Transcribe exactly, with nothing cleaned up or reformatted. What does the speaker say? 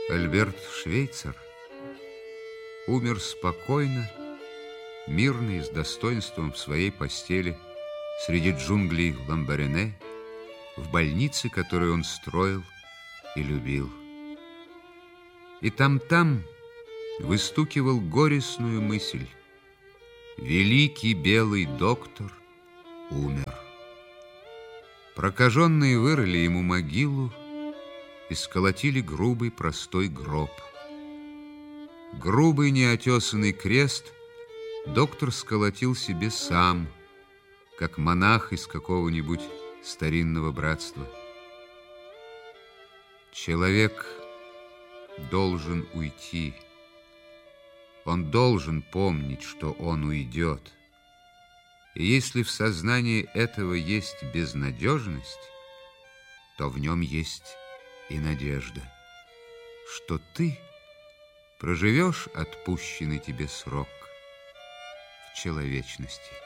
Альберт Швейцер умер спокойно, мирно и с достоинством в своей постели среди джунглей Ламбарене, в больнице, которую он строил и любил. И там-там выстукивал горестную мысль: великий белый доктор умер. Прокаженные вырыли ему могилу и сколотили грубый простой гроб. Грубый неотесанный крест доктор сколотил себе сам, как монах из какого-нибудь старинного братства. Человек должен уйти. Он должен помнить, что он уйдет. И если в сознании этого есть безнадежность, то в нем есть и надежда, что ты проживешь отпущенный тебе срок в человечности.